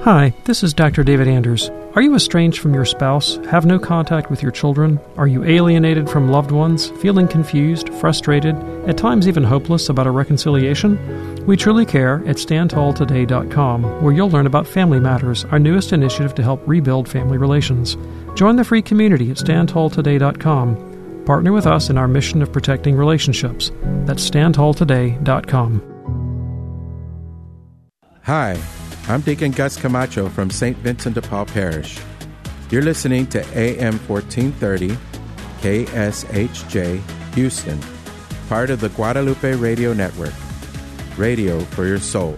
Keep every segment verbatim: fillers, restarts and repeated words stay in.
Hi, this is Doctor David Anders. Are you estranged from your spouse, have no contact with your children? Are you alienated from loved ones, feeling confused, frustrated, at times even hopeless about a reconciliation? We truly care at stand tall today dot com, where you'll learn about Family Matters, our newest initiative to help rebuild family relations. Join the free community at stand tall today dot com. Partner with us in our mission of protecting relationships. That's stand tall today dot com. Hi, I'm Deacon Gus Camacho from Saint Vincent de Paul Parish. You're listening to A M fourteen thirty, K S H J, Houston, part of the Guadalupe Radio Network. Radio for your soul.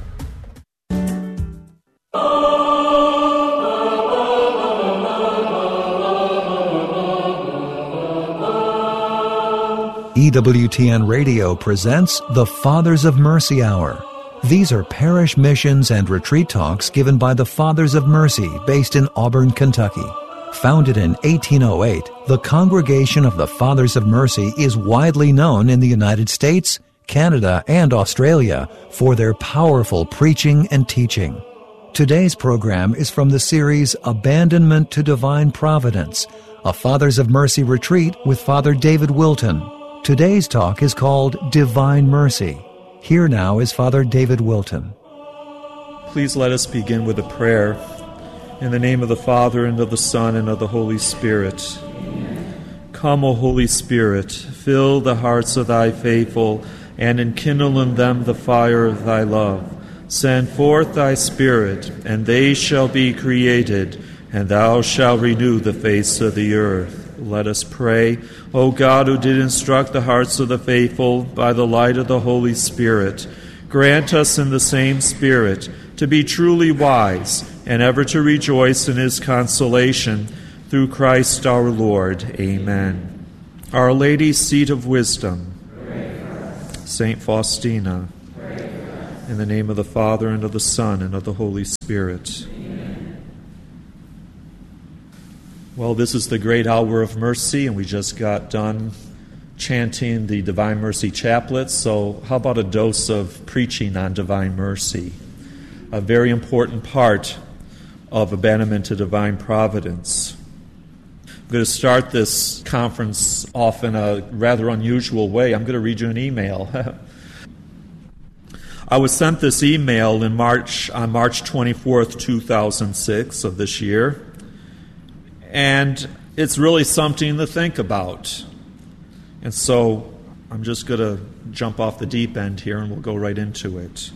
E W T N Radio presents the Fathers of Mercy Hour. These are parish missions and retreat talks given by the Fathers of Mercy based in Auburn, Kentucky. Founded in eighteen oh eight, the Congregation of the Fathers of Mercy is widely known in the United States, Canada, and Australia for their powerful preaching and teaching. Today's program is from the series Abandonment to Divine Providence, a Fathers of Mercy retreat with Father David Wilton. Today's talk is called Divine Mercy. Here now is Father David Wilton. Please let us begin with a prayer. In the name of the Father, and of the Son, and of the Holy Spirit. Amen. Come, O Holy Spirit, fill the hearts of thy faithful, and enkindle in them the fire of thy love. Send forth thy Spirit, and they shall be created, and thou shalt renew the face of the earth. Let us pray. O God, who did instruct the hearts of the faithful by the light of the Holy Spirit, grant us in the same Spirit to be truly wise and ever to rejoice in his consolation through Christ our Lord. Amen. Our Lady, seat of wisdom, Saint Faustina, in the name of the Father, and of the Son, and of the Holy Spirit. Well, this is the great hour of mercy, and we just got done chanting the Divine Mercy Chaplet, so how about a dose of preaching on Divine Mercy? A very important part of abandonment to divine providence. I'm going to start this conference off in a rather unusual way. I'm going to read you an email. I was sent this email in March on March twenty-fourth, two thousand six of this year. And it's really something to think about. And so I'm just going to jump off the deep end here and we'll go right into it.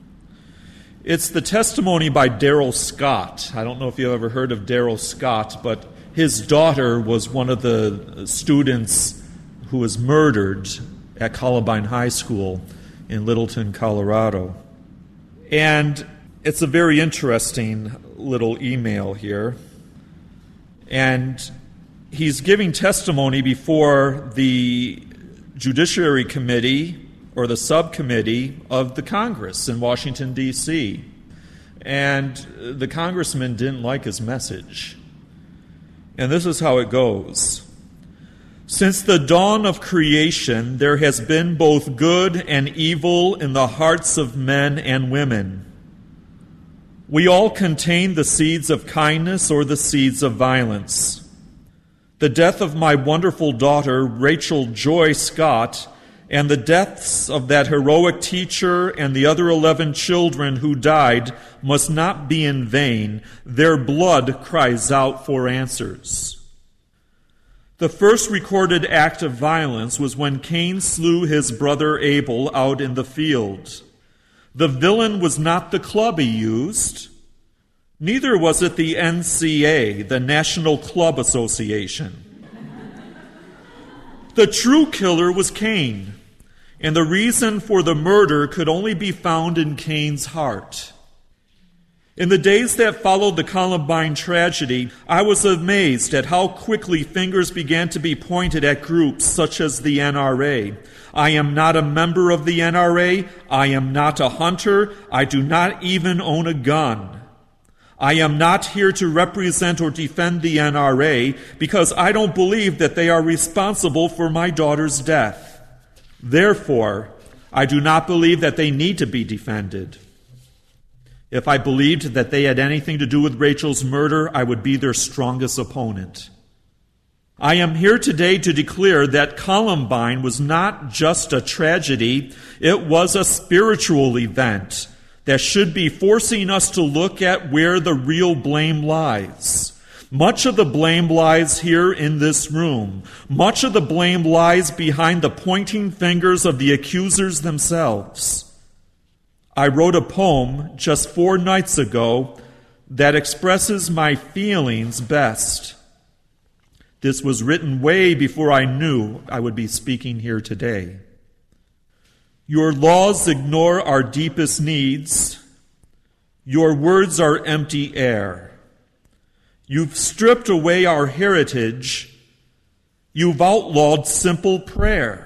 It's the testimony by Darrell Scott. I don't know if you've ever heard of Darrell Scott, but his daughter was one of the students who was murdered at Columbine High School in Littleton, Colorado. And it's a very interesting little email here. And he's giving testimony before the Judiciary Committee or the subcommittee of the Congress in Washington, D C And the congressman didn't like his message. And this is how it goes. Since the dawn of creation, there has been both good and evil in the hearts of men and women. We all contain the seeds of kindness or the seeds of violence. The death of my wonderful daughter, Rachel Joy Scott, and the deaths of that heroic teacher and the other eleven children who died must not be in vain. Their blood cries out for answers. The first recorded act of violence was when Cain slew his brother Abel out in the field. The villain was not the club he used. Neither was it the N C A, the National Club Association. The true killer was Cain, and the reason for the murder could only be found in Cain's heart. In the days that followed the Columbine tragedy, I was amazed at how quickly fingers began to be pointed at groups such as the N R A. I am not a member of the N R A. I am not a hunter. I do not even own a gun. I am not here to represent or defend the N R A because I don't believe that they are responsible for my daughter's death. Therefore, I do not believe that they need to be defended. If I believed that they had anything to do with Rachel's murder, I would be their strongest opponent. I am here today to declare that Columbine was not just a tragedy, it was a spiritual event that should be forcing us to look at where the real blame lies. Much of the blame lies here in this room. Much of the blame lies behind the pointing fingers of the accusers themselves. I wrote a poem just four nights ago that expresses my feelings best. This was written way before I knew I would be speaking here today. Your laws ignore our deepest needs. Your words are empty air. You've stripped away our heritage. You've outlawed simple prayer.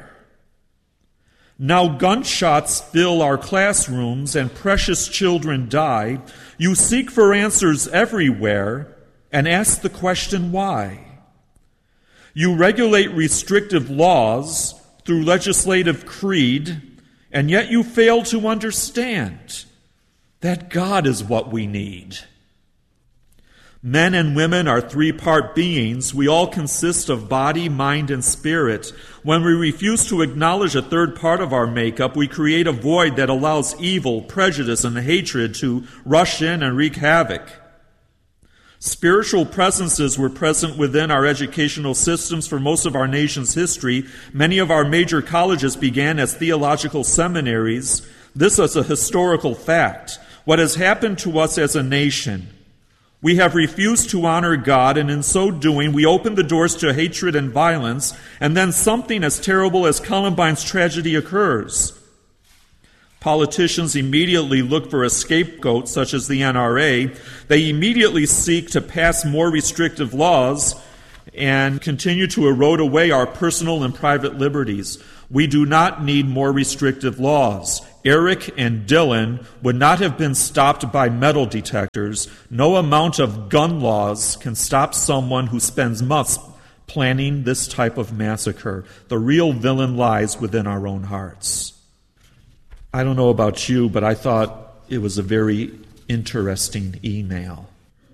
Now gunshots fill our classrooms and precious children die. You seek for answers everywhere and ask the question why. You regulate restrictive laws through legislative creed, and yet you fail to understand that God is what we need. Men and women are three-part beings. We all consist of body, mind, and spirit. When we refuse to acknowledge a third part of our makeup, we create a void that allows evil, prejudice, and hatred to rush in and wreak havoc. Spiritual presences were present within our educational systems for most of our nation's history. Many of our major colleges began as theological seminaries. This is a historical fact. What has happened to us as a nation? We have refused to honor God, and in so doing, we open the doors to hatred and violence, and then something as terrible as Columbine's tragedy occurs. Politicians immediately look for a scapegoat, such as the N R A. They immediately seek to pass more restrictive laws and continue to erode away our personal and private liberties. We do not need more restrictive laws. Eric and Dylan would not have been stopped by metal detectors. No amount of gun laws can stop someone who spends months planning this type of massacre. The real villain lies within our own hearts. I don't know about you, but I thought it was a very interesting email.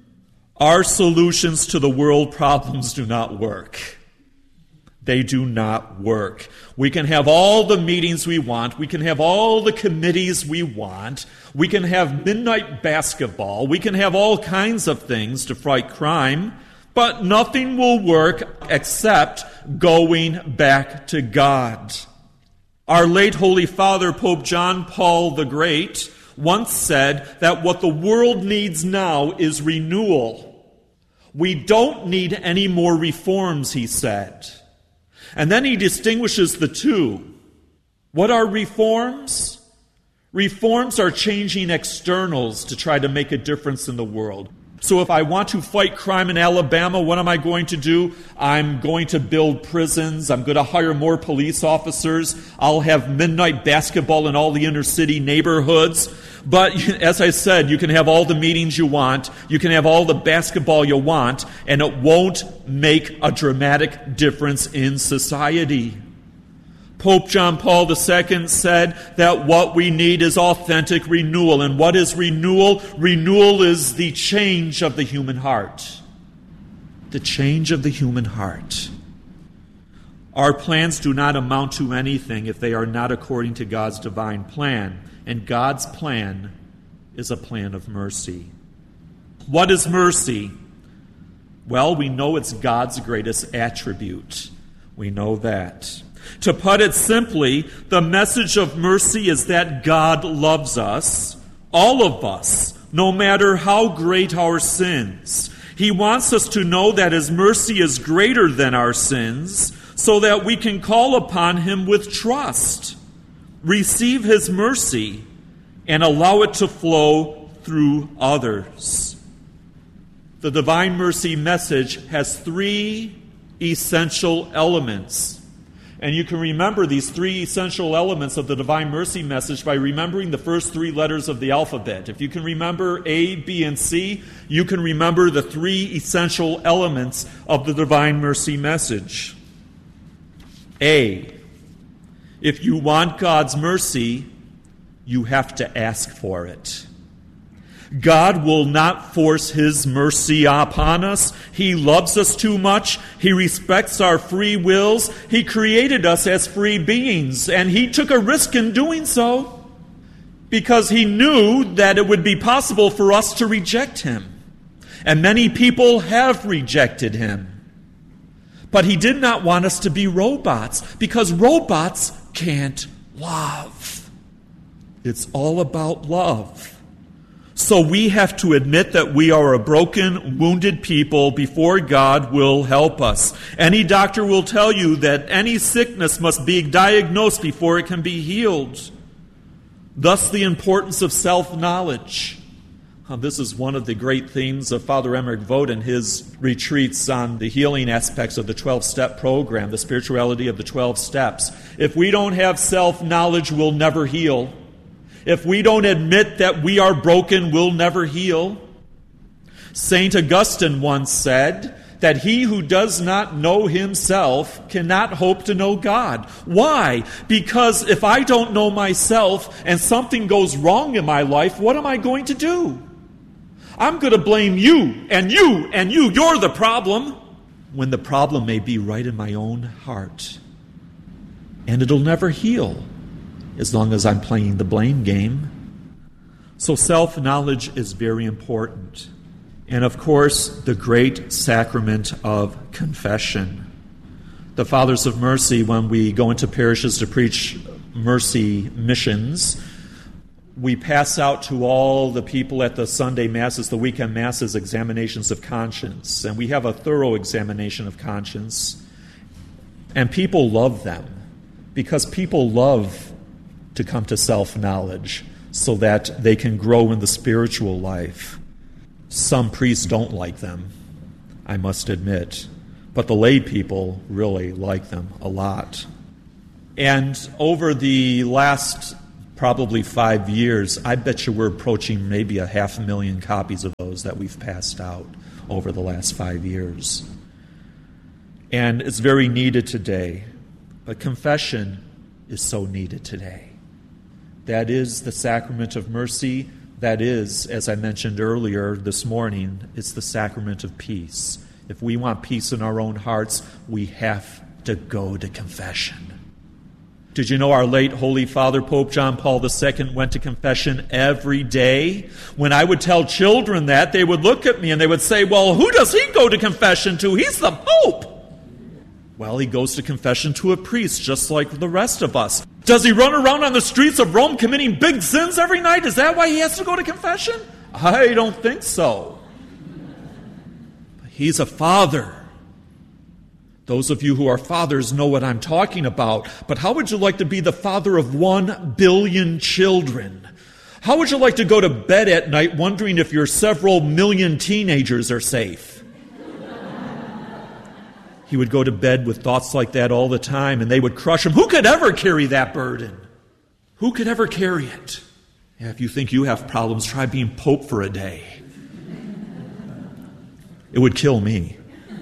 Our solutions to the world problems do not work. They do not work. We can have all the meetings we want. We can have all the committees we want. We can have midnight basketball. We can have all kinds of things to fight crime. But nothing will work except going back to God. Our late Holy Father, Pope John Paul the Great, once said that what the world needs now is renewal. We don't need any more reforms, he said. And then he distinguishes the two. What are reforms? Reforms are changing externals to try to make a difference in the world. So if I want to fight crime in Alabama, what am I going to do? I'm going to build prisons. I'm going to hire more police officers. I'll have midnight basketball in all the inner city neighborhoods. But as I said, you can have all the meetings you want. You can have all the basketball you want, and it won't make a dramatic difference in society. Pope John Paul the Second said that what we need is authentic renewal. And what is renewal? Renewal is the change of the human heart. The change of the human heart. Our plans do not amount to anything if they are not according to God's divine plan. And God's plan is a plan of mercy. What is mercy? Well, we know it's God's greatest attribute. We know that. To put it simply, the message of mercy is that God loves us, all of us, no matter how great our sins. He wants us to know that His mercy is greater than our sins, so that we can call upon Him with trust, receive His mercy, and allow it to flow through others. The Divine Mercy message has three essential elements. And you can remember these three essential elements of the Divine Mercy message by remembering the first three letters of the alphabet. If you can remember A, B, and C, you can remember the three essential elements of the Divine Mercy message. A, if you want God's mercy, you have to ask for it. God will not force His mercy upon us. He loves us too much. He respects our free wills. He created us as free beings, and He took a risk in doing so because He knew that it would be possible for us to reject Him. And many people have rejected Him. But He did not want us to be robots, because robots can't love. It's all about love. So we have to admit that we are a broken, wounded people before God will help us. Any doctor will tell you that any sickness must be diagnosed before it can be healed. Thus the importance of self-knowledge. Uh, this is one of the great themes of Father Emmerich Vogt in his retreats on the healing aspects of the twelve-step program, the spirituality of the twelve steps. If we don't have self-knowledge, we'll never heal. If we don't admit that we are broken, we'll never heal. Saint Augustine once said that he who does not know himself cannot hope to know God. Why? Because if I don't know myself and something goes wrong in my life, what am I going to do? I'm going to blame you and you and you. You're the problem. When the problem may be right in my own heart. And it'll never heal as long as I'm playing the blame game. So self-knowledge is very important. And of course, the great sacrament of confession. The Fathers of Mercy, when we go into parishes to preach mercy missions, we pass out to all the people at the Sunday Masses, the weekend Masses, examinations of conscience. And we have a thorough examination of conscience. And people love them because people love to come to self-knowledge so that they can grow in the spiritual life. Some priests don't like them, I must admit, but the lay people really like them a lot. And over the last probably five years, I bet you we're approaching maybe a half a million copies of those that we've passed out over the last five years. And it's very needed today, but confession is so needed today. That is the sacrament of mercy. That is, as I mentioned earlier this morning, it's the sacrament of peace. If we want peace in our own hearts, we have to go to confession. Did you know our late Holy Father, Pope John Paul the Second, went to confession every day? When I would tell children that, they would look at me and they would say, well, who does he go to confession to? He's the Pope. Well, he goes to confession to a priest, just like the rest of us. Does he run around on the streets of Rome committing big sins every night? Is that why he has to go to confession? I don't think so. He's a father. Those of you who are fathers know what I'm talking about. But how would you like to be the father of one billion children? How would you like to go to bed at night wondering if your several million teenagers are safe? He would go to bed with thoughts like that all the time, and they would crush him. Who could ever carry that burden? Who could ever carry it? Yeah, if you think you have problems, try being Pope for a day. It would kill me.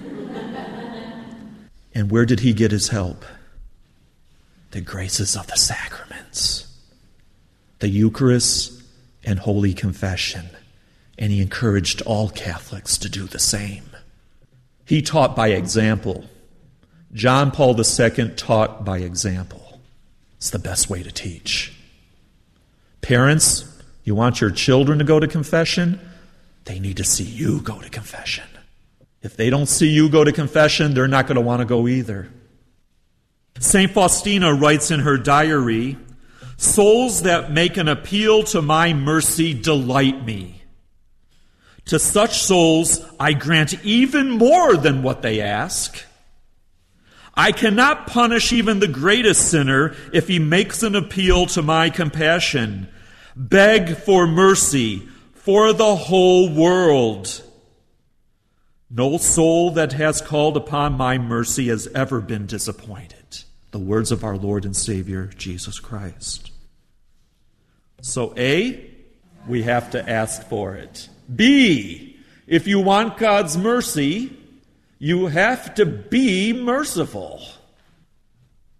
And where did he get his help? The graces of the sacraments, the Eucharist and Holy Confession. And he encouraged all Catholics to do the same. He taught by example. John Paul the Second taught by example. It's the best way to teach. Parents, you want your children to go to confession? They need to see you go to confession. If they don't see you go to confession, they're not going to want to go either. Saint Faustina writes in her diary, souls that make an appeal to my mercy delight me. To such souls, I grant even more than what they ask. I cannot punish even the greatest sinner if he makes an appeal to my compassion. Beg for mercy for the whole world. No soul that has called upon my mercy has ever been disappointed. The words of our Lord and Savior, Jesus Christ. So A, we have to ask for it. B, if you want God's mercy, you have to be merciful.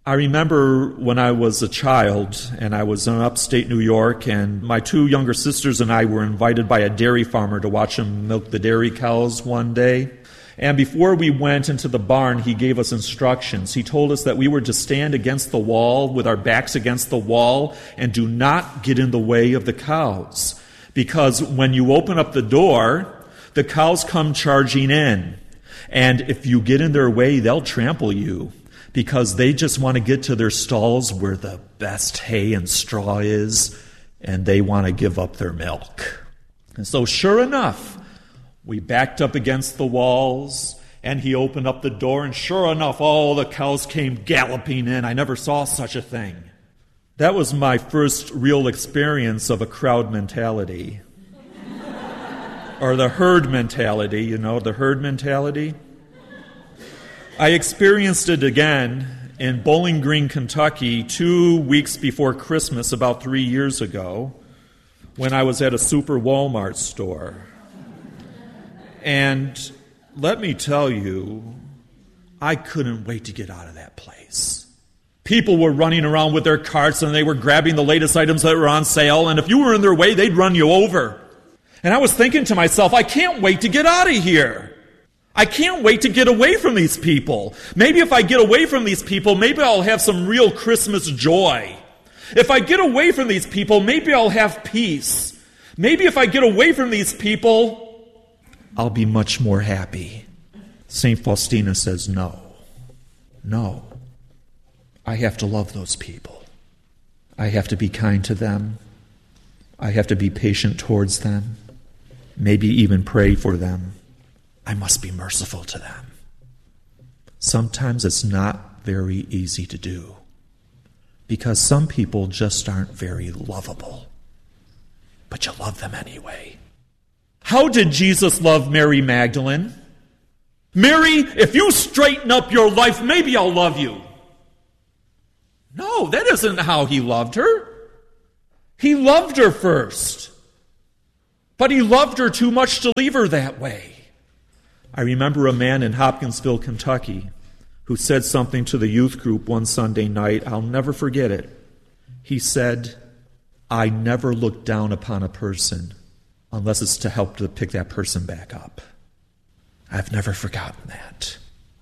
I remember when I was a child, and I was in upstate New York, and my two younger sisters and I were invited by a dairy farmer to watch him milk the dairy cows one day. And before we went into the barn, he gave us instructions. He told us that we were to stand against the wall with our backs against the wall and do not get in the way of the cows. Because when you open up the door, the cows come charging in. And if you get in their way, they'll trample you, because they just want to get to their stalls where the best hay and straw is, and they want to give up their milk. And so sure enough, we backed up against the walls, and he opened up the door, and sure enough, all the cows came galloping in. I never saw such a thing. That was my first real experience of a crowd mentality. Or the herd mentality, you know, the herd mentality. I experienced it again in Bowling Green, Kentucky, two weeks before Christmas, about three years ago, when I was at a Super Walmart store. And let me tell you, I couldn't wait to get out of that place. People were running around with their carts, and they were grabbing the latest items that were on sale, and if you were in their way, they'd run you over. And I was thinking to myself, I can't wait to get out of here. I can't wait to get away from these people. Maybe if I get away from these people, maybe I'll have some real Christmas joy. If I get away from these people, maybe I'll have peace. Maybe if I get away from these people, I'll be much more happy. Saint Faustina says, no, no. I have to love those people. I have to be kind to them. I have to be patient towards them. Maybe even pray for them. I must be merciful to them. Sometimes it's not very easy to do, because some people just aren't very lovable. But you love them anyway. How did Jesus love Mary Magdalene? Mary, if you straighten up your life, maybe I'll love you. No, that isn't how he loved her. He loved her first. But he loved her too much to leave her that way. I remember a man in Hopkinsville, Kentucky, who said something to the youth group one Sunday night. I'll never forget it. He said, I never look down upon a person unless it's to help to pick that person back up. I've never forgotten that.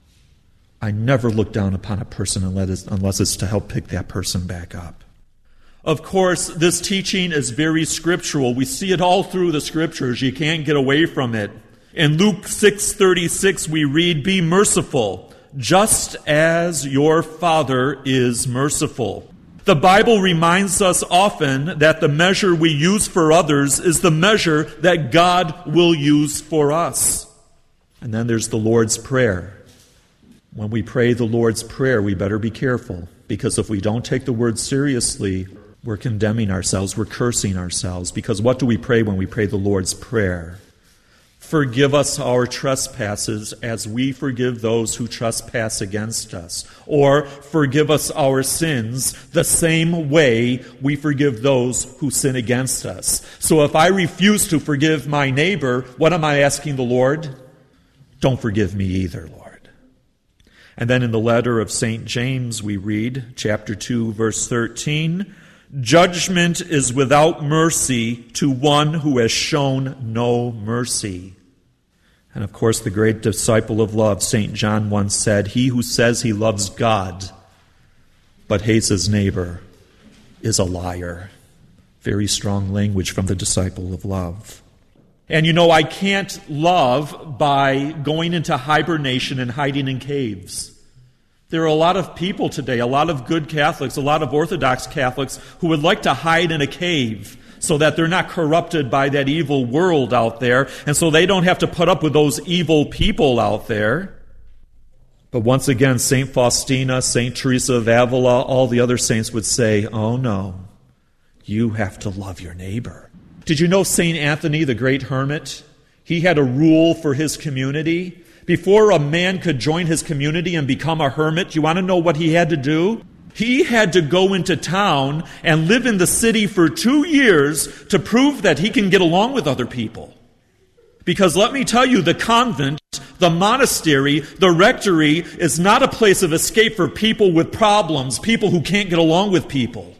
I never look down upon a person unless it's to help pick that person back up. Of course, this teaching is very scriptural. We see it all through the scriptures. You can't get away from it. In Luke six thirty-six, we read, be merciful, just as your Father is merciful. The Bible reminds us often that the measure we use for others is the measure that God will use for us. And then there's the Lord's Prayer. When we pray the Lord's Prayer, we better be careful, because if we don't take the word seriously, we're condemning ourselves, we're cursing ourselves. Because what do we pray when we pray the Lord's Prayer? Forgive us our trespasses as we forgive those who trespass against us. Or forgive us our sins the same way we forgive those who sin against us. So if I refuse to forgive my neighbor, what am I asking the Lord? Don't forgive me either, Lord. And then in the letter of Saint James we read, chapter two, verse thirteen, judgment is without mercy to one who has shown no mercy. And of course, the great disciple of love, Saint John, once said, he who says he loves God but hates his neighbor is a liar. Very strong language from the disciple of love. And you know, I can't love by going into hibernation and hiding in caves. There are a lot of people today, a lot of good Catholics, a lot of Orthodox Catholics who would like to hide in a cave so that they're not corrupted by that evil world out there, and so they don't have to put up with those evil people out there. But once again, Saint Faustina, Saint Teresa of Avila, all the other saints would say, oh no, you have to love your neighbor. Did you know Saint Anthony, the great hermit? He had a rule for his community. Before a man could join his community and become a hermit, you want to know what he had to do? He had to go into town and live in the city for two years to prove that he can get along with other people. Because let me tell you, the convent The monastery, the rectory, is not a place of escape for people with problems, people who can't get along with people.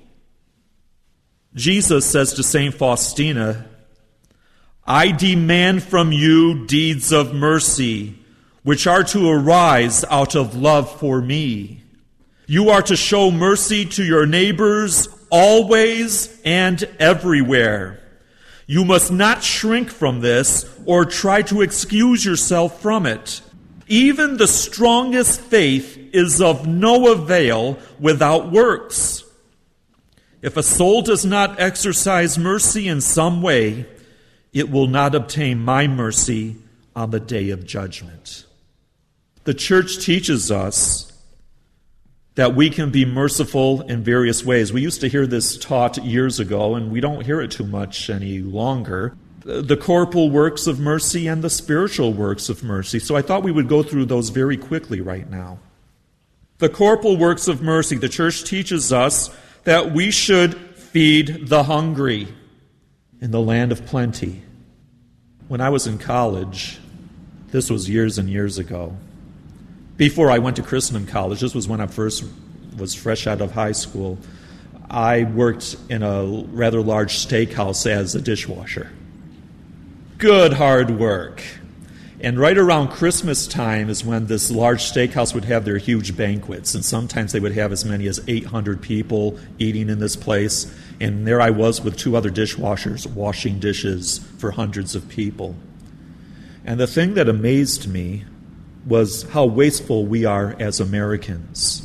Jesus says to Saint Faustina, I demand from you deeds of mercy, which are to arise out of love for me. You are to show mercy to your neighbors always and everywhere. You must not shrink from this or try to excuse yourself from it. Even the strongest faith is of no avail without works. If a soul does not exercise mercy in some way, it will not obtain my mercy on the day of judgment. The church teaches us that we can be merciful in various ways. We used to hear this taught years ago, and we don't hear it too much any longer. The corporal works of mercy and the spiritual works of mercy. So I thought we would go through those very quickly right now. The corporal works of mercy. The church teaches us that we should feed the hungry in the land of plenty. When I was in college, this was years and years ago, before I went to Christendom College, this was when I first was fresh out of high school, I worked in a rather large steakhouse as a dishwasher. Good hard work. And right around Christmas time is when this large steakhouse would have their huge banquets, and sometimes they would have as many as eight hundred people eating in this place. And there I was with two other dishwashers washing dishes for hundreds of people. And the thing that amazed me was how wasteful we are as Americans.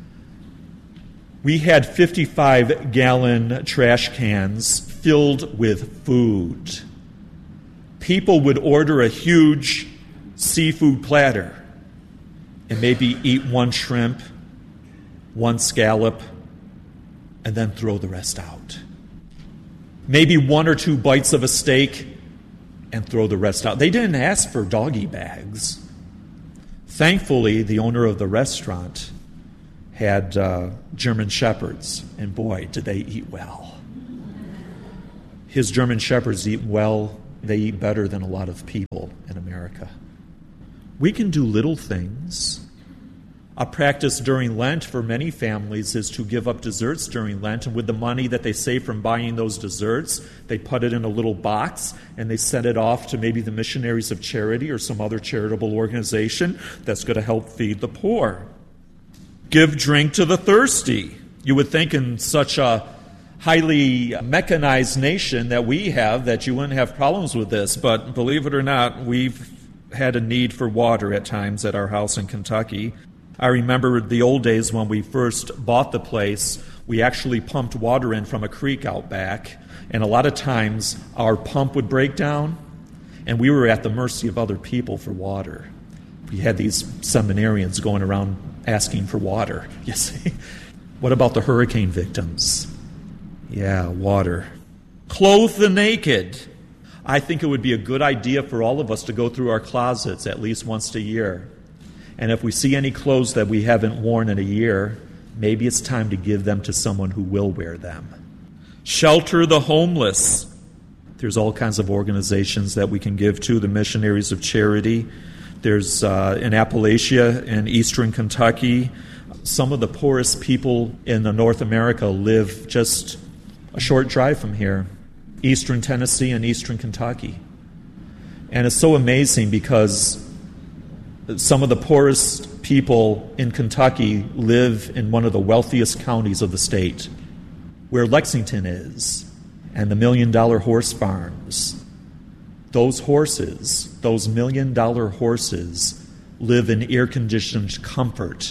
We had fifty-five gallon trash cans filled with food. People would order a huge seafood platter and maybe eat one shrimp, one scallop, and then throw the rest out. Maybe one or two bites of a steak and throw the rest out. They didn't ask for doggy bags. Thankfully, the owner of the restaurant had uh, German Shepherds, and boy, did they eat well. His German Shepherds eat well. They eat better than a lot of people in America. We can do little things. A practice during Lent for many families is to give up desserts during Lent, and with the money that they save from buying those desserts, they put it in a little box and they send it off to maybe the Missionaries of Charity or some other charitable organization that's going to help feed the poor. Give drink to the thirsty. You would think in such a highly mechanized nation that we have that you wouldn't have problems with this, but believe it or not, we've had a need for water at times at our house in Kentucky. I remember the old days when we first bought the place, we actually pumped water in from a creek out back, and a lot of times our pump would break down, and we were at the mercy of other people for water. We had these seminarians going around asking for water, you see. What about the hurricane victims? Yeah, water. Clothe the naked. I think it would be a good idea for all of us to go through our closets at least once a year. And if we see any clothes that we haven't worn in a year, maybe it's time to give them to someone who will wear them. Shelter the homeless. There's all kinds of organizations that we can give to, the Missionaries of Charity. There's uh, in Appalachia, in eastern Kentucky, some of the poorest people in North America live just a short drive from here, eastern Tennessee and eastern Kentucky. And it's so amazing because some of the poorest people in Kentucky live in one of the wealthiest counties of the state, where Lexington is, and the million-dollar horse farms. Those horses, those million-dollar horses, live in air-conditioned comfort,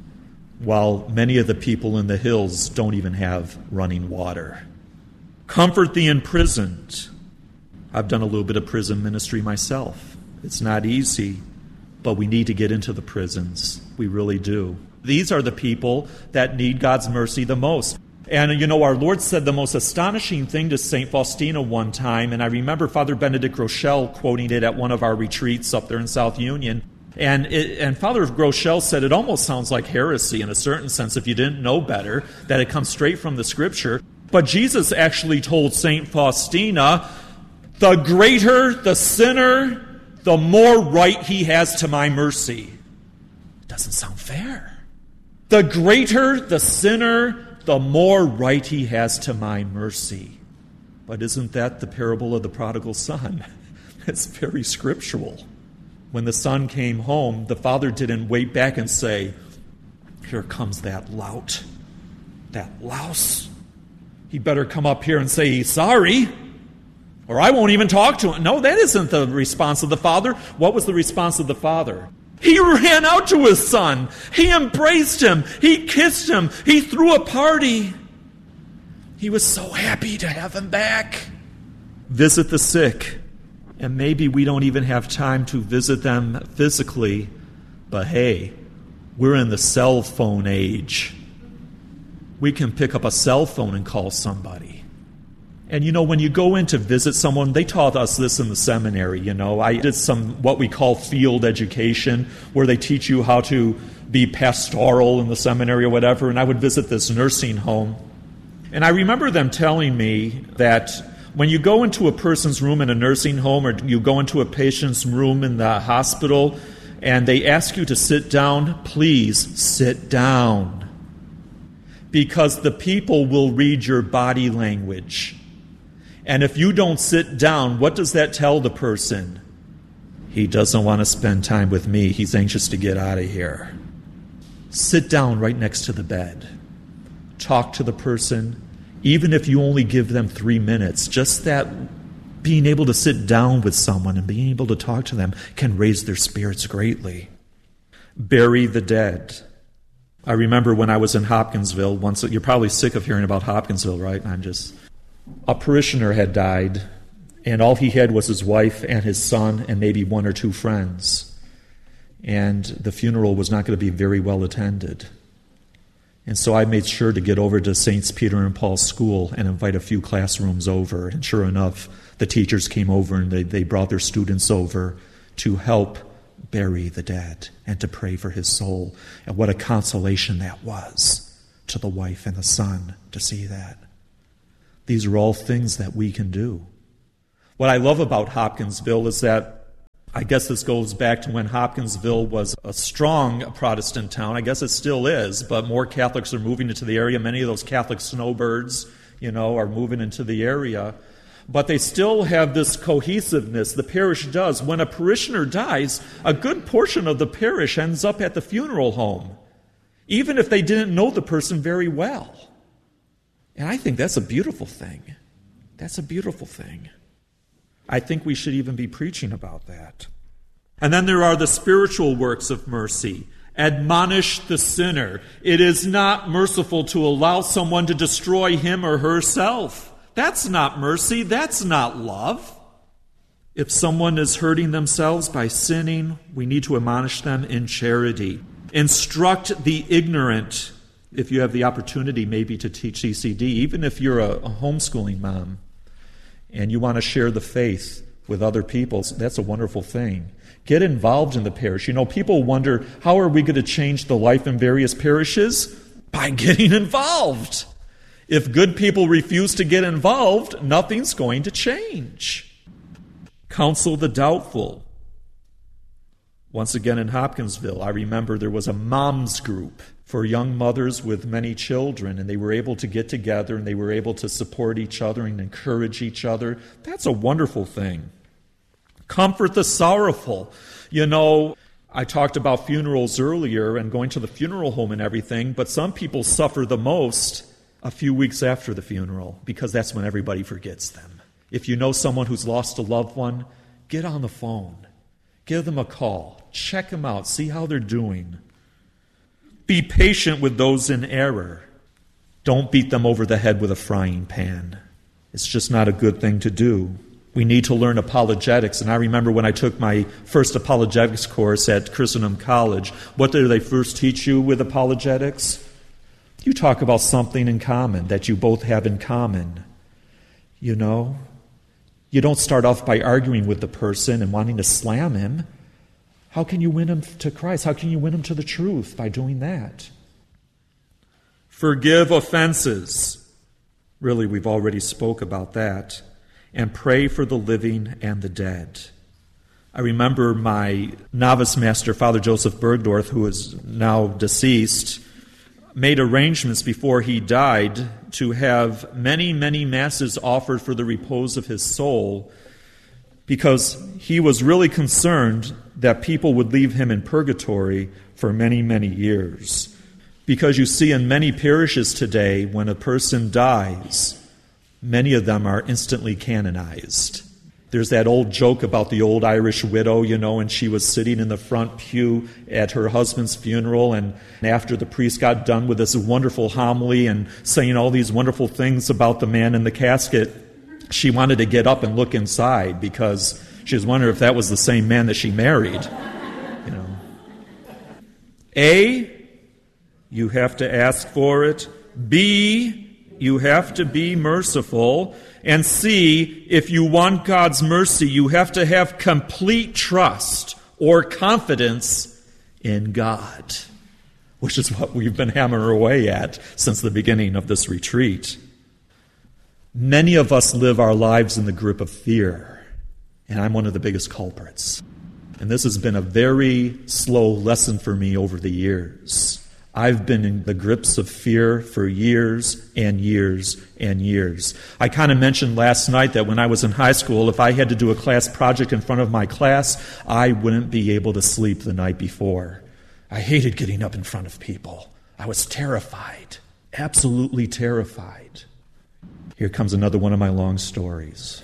while many of the people in the hills don't even have running water. Comfort the imprisoned. I've done a little bit of prison ministry myself. It's not easy, but we need to get into the prisons. We really do. These are the people that need God's mercy the most. And, you know, our Lord said the most astonishing thing to Saint Faustina one time, and I remember Father Benedict Groeschel quoting it at one of our retreats up there in South Union. And it, and Father Groeschel said it almost sounds like heresy in a certain sense if you didn't know better, that it comes straight from the Scripture. But Jesus actually told Saint Faustina, the greater the sinner, the more right he has to my mercy. It doesn't sound fair. The greater the sinner, the more right he has to my mercy. But isn't that the parable of the prodigal son? It's very scriptural. When the son came home, the father didn't wait back and say, here comes that lout, that louse. He better come up here and say he's sorry, or I won't even talk to him. No, that isn't the response of the father. What was the response of the father? He ran out to his son. He embraced him. He kissed him. He threw a party. He was so happy to have him back. Visit the sick. And maybe we don't even have time to visit them physically, but hey, we're in the cell phone age. We can pick up a cell phone and call somebody. And you know, when you go in to visit someone, they taught us this in the seminary, you know. I did some what we call field education, where they teach you how to be pastoral in the seminary or whatever, and I would visit this nursing home. And I remember them telling me that when you go into a person's room in a nursing home, or you go into a patient's room in the hospital, and they ask you to sit down, please sit down. Because the people will read your body language. And if you don't sit down, what does that tell the person? He doesn't want to spend time with me. He's anxious to get out of here. Sit down right next to the bed. Talk to the person. Even if you only give them three minutes, just that being able to sit down with someone and being able to talk to them can raise their spirits greatly. Bury the dead. I remember when I was in Hopkinsville, once, you're probably sick of hearing about Hopkinsville, right? I'm just, a parishioner had died, and all he had was his wife and his son and maybe one or two friends. And the funeral was not going to be very well attended. And so I made sure to get over to Saints Peter and Paul School and invite a few classrooms over. And sure enough, the teachers came over and they, they brought their students over to help bury the dead and to pray for his soul. And what a consolation that was to the wife and the son to see that. These are all things that we can do. What I love about Hopkinsville is that, I guess this goes back to when Hopkinsville was a strong Protestant town. I guess it still is, but more Catholics are moving into the area. Many of those Catholic snowbirds, you know, are moving into the area. But they still have this cohesiveness. The parish does. When a parishioner dies, a good portion of the parish ends up at the funeral home, even if they didn't know the person very well. And I think that's a beautiful thing. That's a beautiful thing. I think we should even be preaching about that. And then there are the spiritual works of mercy. Admonish the sinner. It is not merciful to allow someone to destroy him or herself. That's not mercy. That's not love. If someone is hurting themselves by sinning, we need to admonish them in charity. Instruct the ignorant. If you have the opportunity maybe to teach C C D, even if you're a, a homeschooling mom, and you want to share the faith with other people, that's a wonderful thing. Get involved in the parish. You know, people wonder, how are we going to change the life in various parishes? By getting involved. If good people refuse to get involved, nothing's going to change. Counsel the doubtful. Once again in Hopkinsville, I remember there was a moms group for young mothers with many children, and they were able to get together and they were able to support each other and encourage each other. That's a wonderful thing. Comfort the sorrowful. You know, I talked about funerals earlier and going to the funeral home and everything, but some people suffer the most a few weeks after the funeral because that's when everybody forgets them. If you know someone who's lost a loved one, get on the phone. Give them a call. Check them out. See how they're doing. Be patient with those in error. Don't beat them over the head with a frying pan. It's just not a good thing to do. We need to learn apologetics. And I remember when I took my first apologetics course at Christendom College, what did they first teach you with apologetics? You talk about something in common that you both have in common. You know, you don't start off by arguing with the person and wanting to slam him. How can you win him to Christ? How can you win him to the truth by doing that? Forgive offenses. Really, we've already spoke about that. And pray for the living and the dead. I remember my novice master, Father Joseph Bergdorf, who is now deceased, made arrangements before he died to have many, many masses offered for the repose of his soul, because he was really concerned that people would leave him in purgatory for many, many years. Because you see, in many parishes today, when a person dies, many of them are instantly canonized. There's that old joke about the old Irish widow, you know, and she was sitting in the front pew at her husband's funeral, and after the priest got done with this wonderful homily and saying all these wonderful things about the man in the casket, she wanted to get up and look inside because she was wondering if that was the same man that she married. You know. A, you have to ask for it. B, you have to be merciful. And C, if you want God's mercy, you have to have complete trust or confidence in God, which is what we've been hammering away at since the beginning of this retreat. Many of us live our lives in the grip of fear, and I'm one of the biggest culprits. And this has been a very slow lesson for me over the years. I've been in the grips of fear for years and years and years. I kind of mentioned last night that when I was in high school, if I had to do a class project in front of my class, I wouldn't be able to sleep the night before. I hated getting up in front of people. I was terrified, absolutely terrified. Here comes another one of my long stories.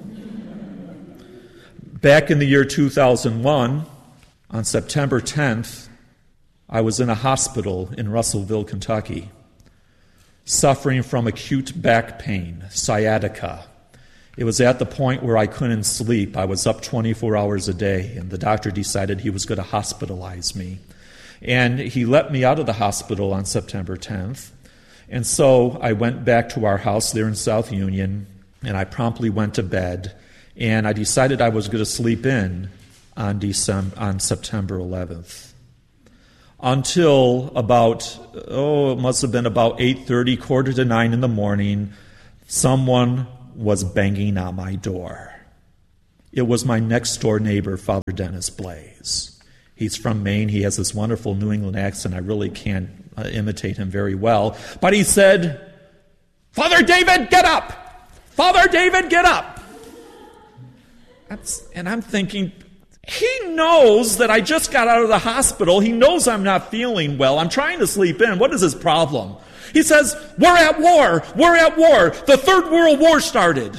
Back in the year two thousand one, on September tenth, I was in a hospital in Russellville, Kentucky, suffering from acute back pain, sciatica. It was at the point where I couldn't sleep. I was up twenty-four hours a day, and the doctor decided he was going to hospitalize me. And he let me out of the hospital on September tenth. And so I went back to our house there in South Union, and I promptly went to bed, and I decided I was going to sleep in on December, on September eleventh. Until about, oh, it must have been about eight thirty, quarter to nine in the morning, someone was banging on my door. It was my next-door neighbor, Father Dennis Blaze. He's from Maine. He has this wonderful New England accent. I really can't uh, imitate him very well. But he said, "Father David, get up! Father David, get up!" That's, and I'm thinking, he knows that I just got out of the hospital. He knows I'm not feeling well. I'm trying to sleep in. What is his problem? He says, "We're at war. We're at war. The Third World War started."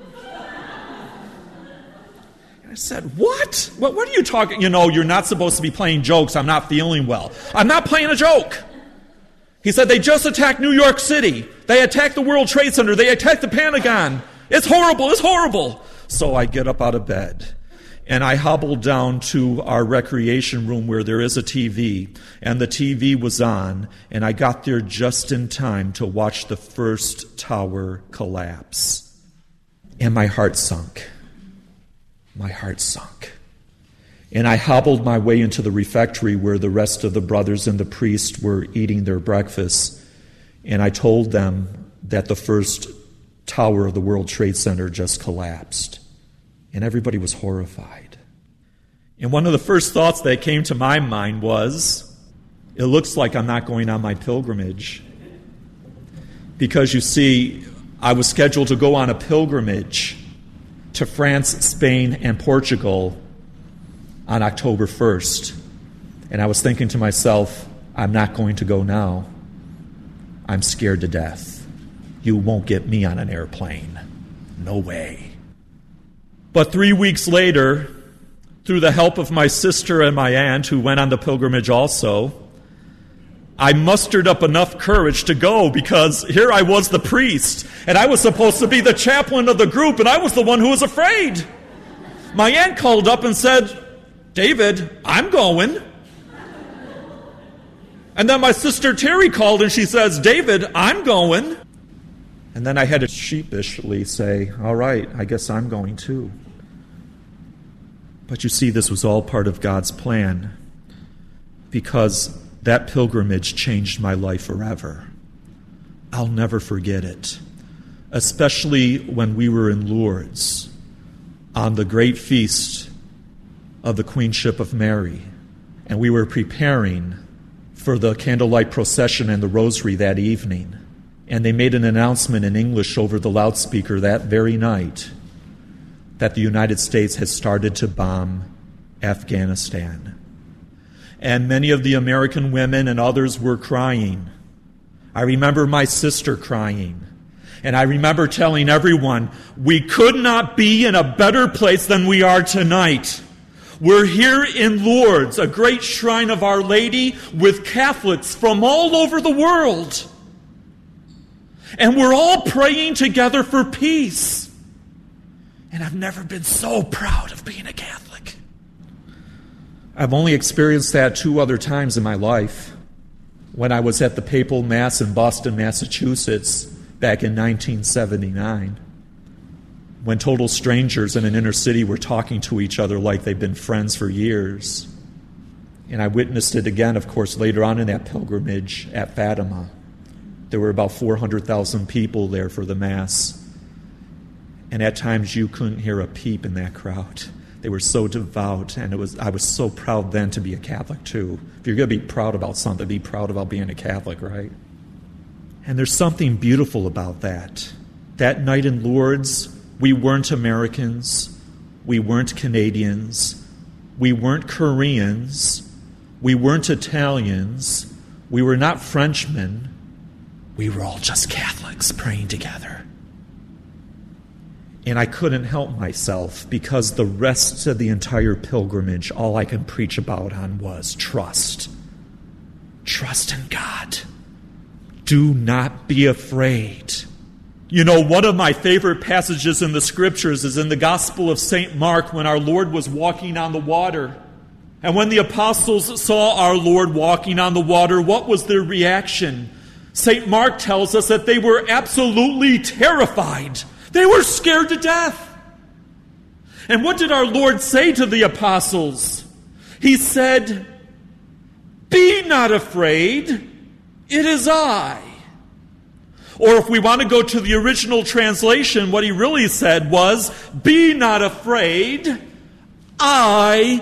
And I said, what? what? What are you talking? You know, you're not supposed to be playing jokes. I'm not feeling well. I'm not playing a joke. He said, "They just attacked New York City. They attacked the World Trade Center. They attacked the Pentagon. It's horrible. It's horrible." So I get up out of bed, and I hobbled down to our recreation room where there is a T V, and the T V was on, and I got there just in time to watch the first tower collapse. And my heart sunk. My heart sunk. And I hobbled my way into the refectory where the rest of the brothers and the priest were eating their breakfast, and I told them that the first tower of the World Trade Center just collapsed. And everybody was horrified. And one of the first thoughts that came to my mind was, it looks like I'm not going on my pilgrimage. Because you see, I was scheduled to go on a pilgrimage to France, Spain, and Portugal on October first. And I was thinking to myself, I'm not going to go now. I'm scared to death. You won't get me on an airplane. No way. But three weeks later, through the help of my sister and my aunt, who went on the pilgrimage also, I mustered up enough courage to go, because here I was the priest, and I was supposed to be the chaplain of the group, and I was the one who was afraid. My aunt called up and said, "David, I'm going." And then my sister Terry called and she says, "David, I'm going." And then I had to sheepishly say, "All right, I guess I'm going too." But you see, this was all part of God's plan, because that pilgrimage changed my life forever. I'll never forget it, especially when we were in Lourdes on the great feast of the Queenship of Mary. And we were preparing for the candlelight procession and the rosary that evening. And they made an announcement in English over the loudspeaker that very night that the United States had started to bomb Afghanistan. And many of the American women and others were crying. I remember my sister crying. And I remember telling everyone, we could not be in a better place than we are tonight. We're here in Lourdes, a great shrine of Our Lady, with Catholics from all over the world. And we're all praying together for peace. And I've never been so proud of being a Catholic. I've only experienced that two other times in my life. When I was at the Papal Mass in Boston, Massachusetts, back in nineteen seventy-nine, when total strangers in an inner city were talking to each other like they'd been friends for years. And I witnessed it again, of course, later on in that pilgrimage at Fatima. There were about four hundred thousand people there for the Mass. And at times you couldn't hear a peep in that crowd. They were so devout, and it was I was so proud then to be a Catholic too. If you're going to be proud about something, be proud about being a Catholic, right? And there's something beautiful about that. That night in Lourdes, we weren't Americans, we weren't Canadians, we weren't Koreans, we weren't Italians, we were not Frenchmen. We were all just Catholics praying together. And I couldn't help myself, because the rest of the entire pilgrimage, all I could preach about on was trust. Trust in God. Do not be afraid. You know, one of my favorite passages in the Scriptures is in the Gospel of Saint Mark, when our Lord was walking on the water. And when the apostles saw our Lord walking on the water, what was their reaction? Saint Mark tells us that they were absolutely terrified. They were scared to death. And what did our Lord say to the apostles? He said, "Be not afraid, it is I." Or if we want to go to the original translation, what he really said was, "Be not afraid, I